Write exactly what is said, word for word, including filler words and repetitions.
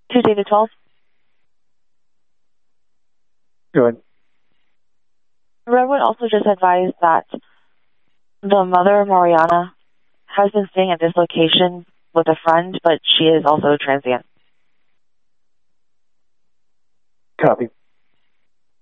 To David twelve. Go ahead. Redwood also just advised that the mother, Mariana, has been staying at this location with a friend, but she is also transient. Copy.